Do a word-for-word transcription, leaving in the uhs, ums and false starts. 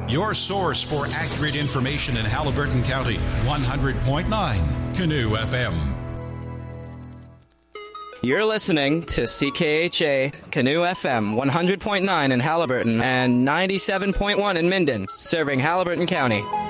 your source for accurate information in Haliburton County. one hundred point nine Canoe F M. You're listening to C K H A Canoe F M one hundred point nine in Haliburton and ninety-seven point one in Minden, serving Haliburton County.